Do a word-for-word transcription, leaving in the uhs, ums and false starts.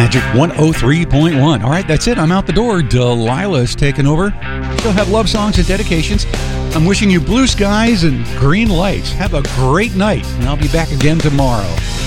Magic one oh three point one. All right, that's it. I'm out the door. Delilah's taking over. Still have love songs and dedications. I'm wishing you blue skies and green lights. Have a great night, and I'll be back again tomorrow.